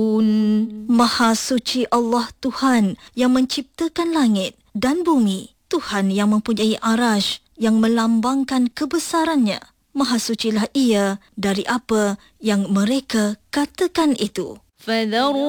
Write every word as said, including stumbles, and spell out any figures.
Maha suci Allah Tuhan yang menciptakan langit dan bumi. Tuhan yang mempunyai arash yang melambangkan kebesarannya. Maha sucilah ia dari apa yang mereka katakan itu.